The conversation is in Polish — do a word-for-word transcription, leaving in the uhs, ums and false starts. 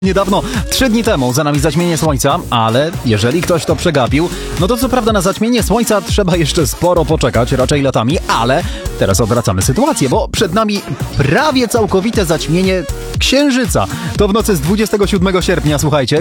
Niedawno, trzy dni temu, za nami zaćmienie słońca, ale jeżeli ktoś to przegapił, no to co prawda na zaćmienie słońca trzeba jeszcze sporo poczekać, raczej latami, ale teraz odwracamy sytuację, bo przed nami prawie całkowite zaćmienie księżyca. To w nocy z dwudziestego siódmego sierpnia, słuchajcie.